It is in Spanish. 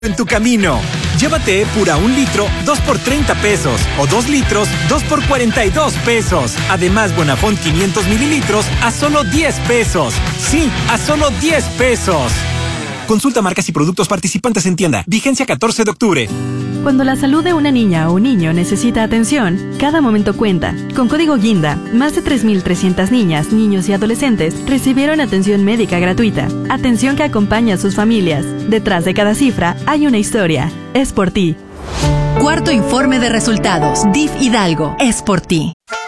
en tu camino. Llévate Epura 1 litro, 2 por 30 pesos. O 2 litros, 2 por 42 pesos. Además, Bonafont 500 mililitros a solo 10 pesos. Sí, a solo 10 pesos. Consulta marcas y productos participantes en tienda. Vigencia 14 de octubre. Cuando la salud de una niña o un niño necesita atención, cada momento cuenta. Con código Guinda, más de 3.300 niñas, niños y adolescentes recibieron atención médica gratuita. Atención que acompaña a sus familias. Detrás de cada cifra hay una historia. Es por ti. Cuarto informe de resultados. DIF Hidalgo. Es por ti.